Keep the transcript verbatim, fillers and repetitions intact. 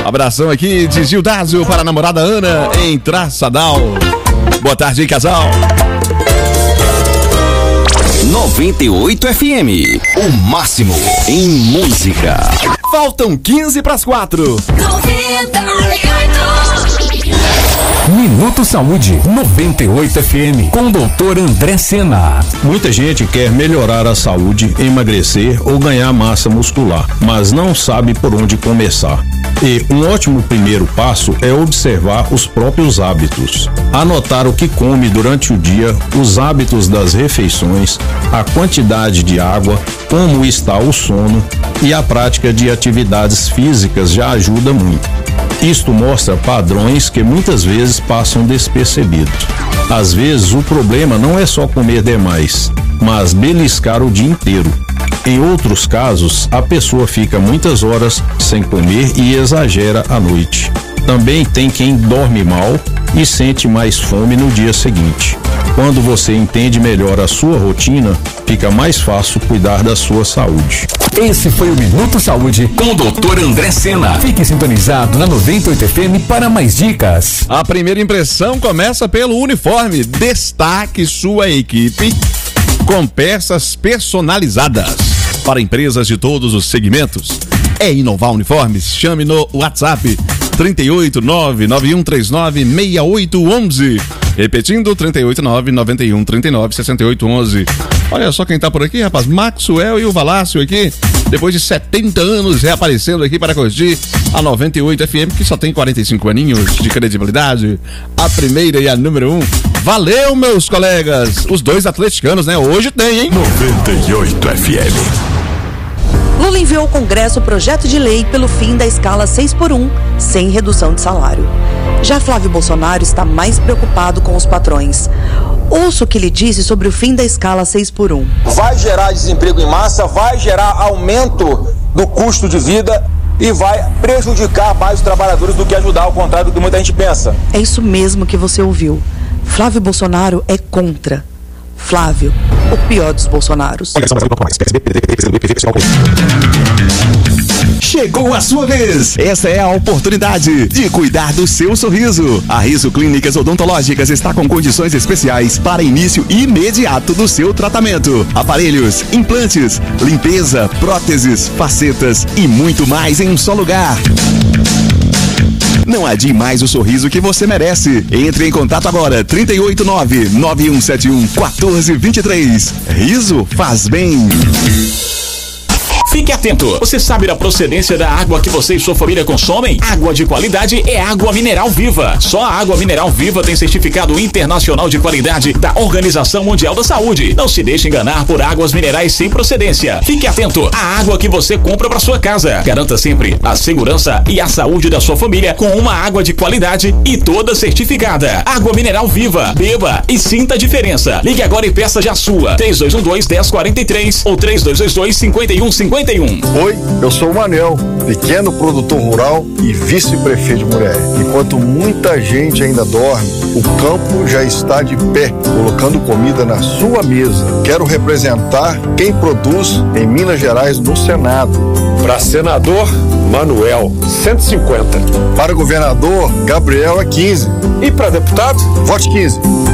Abração aqui de Gildásio para a namorada Ana em Traçadal. Boa tarde, hein, casal. noventa e oito F M, o máximo em música. Faltam quinze para as quatro. noventa e oito. Minuto Saúde, noventa e oito F M, com o doutor André Sena. Muita gente quer melhorar a saúde, emagrecer ou ganhar massa muscular, mas não sabe por onde começar. E um ótimo primeiro passo é observar os próprios hábitos. Anotar o que come durante o dia, os hábitos das refeições, a quantidade de água, como está o sono e a prática de atividades físicas já ajuda muito. Isto mostra padrões que muitas vezes passam despercebidos. Às vezes o problema não é só comer demais, mas beliscar o dia inteiro. Em outros casos, a pessoa fica muitas horas sem comer e exagera à noite. Também tem quem dorme mal e sente mais fome no dia seguinte. Quando você entende melhor a sua rotina, fica mais fácil cuidar da sua saúde. Esse foi o Minuto Saúde com o doutor André Sena. Fique sintonizado na noventa e oito F M para mais dicas. A primeira impressão começa pelo uniforme. Destaque sua equipe com peças personalizadas para empresas de todos os segmentos. É Inovar Uniformes. Chame no WhatsApp trinta e oito, nove nove um três nove, seis oito um um. Repetindo, trinta e oito, nove nove um três nove, seis oito um um. Olha só quem tá por aqui, rapaz. Maxwell e o Valácio aqui, depois de setenta anos, reaparecendo aqui para curtir a noventa e oito F M, que só tem quarenta e cinco aninhos de credibilidade. A primeira e a número um. Valeu, meus colegas. Os dois atleticanos, né? Hoje tem, hein? noventa e oito F M. Lula enviou ao Congresso o projeto de lei pelo fim da escala seis por um, sem redução de salário. Já Flávio Bolsonaro está mais preocupado com os patrões. Ouça o que ele disse sobre o fim da escala seis por um. Vai gerar desemprego em massa, vai gerar aumento do custo de vida e vai prejudicar mais os trabalhadores do que ajudar, ao contrário do que muita gente pensa. É isso mesmo que você ouviu. Flávio Bolsonaro é contra. Flávio, o pior dos Bolsonaros. Chegou a sua vez! Essa é a oportunidade de cuidar do seu sorriso. A Riso Clínicas Odontológicas está com condições especiais para início imediato do seu tratamento. Aparelhos, implantes, limpeza, próteses, facetas e muito mais em um só lugar. Não adie mais o sorriso que você merece. Entre em contato agora, trinta e oito, nove nove um sete um, um quatro dois três. Riso faz bem. Fique atento. Você sabe da procedência da água que você e sua família consomem? Água de qualidade é água mineral viva. Só a água mineral viva tem certificado internacional de qualidade da Organização Mundial da Saúde. Não se deixe enganar por águas minerais sem procedência. Fique atento à água que você compra para sua casa. Garanta sempre a segurança e a saúde da sua família com uma água de qualidade e toda certificada. Água mineral viva. Beba e sinta a diferença. Ligue agora e peça já a sua. três dois um dois, um zero quatro três ou três dois dois dois, cinco um cinco um. Oi, eu sou o Manel, pequeno produtor rural e vice-prefeito de Muré. Enquanto muita gente ainda dorme, o campo já está de pé, colocando comida na sua mesa. Quero representar quem produz em Minas Gerais no Senado. Para senador, Manuel, cento e cinquenta. Para governador, Gabriel é quinze. E para deputado? Vote quinze.